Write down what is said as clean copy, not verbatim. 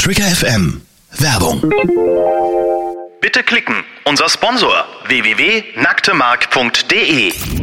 Trigger FM. Werbung. Bitte klicken. Unser Sponsor www.nacktemark.de